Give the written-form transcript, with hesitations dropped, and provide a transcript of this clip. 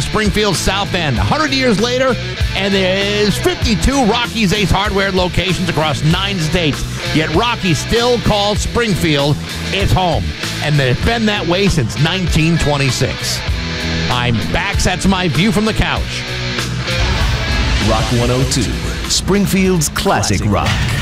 Springfield South End. 100 years later, and there's 52 Rocky's Ace Hardware locations across 9 states. Yet Rocky still calls Springfield its home. And they've been that way since 1926. I'm Bax. That's my view from the couch. Rock 102, Springfield's classic rock.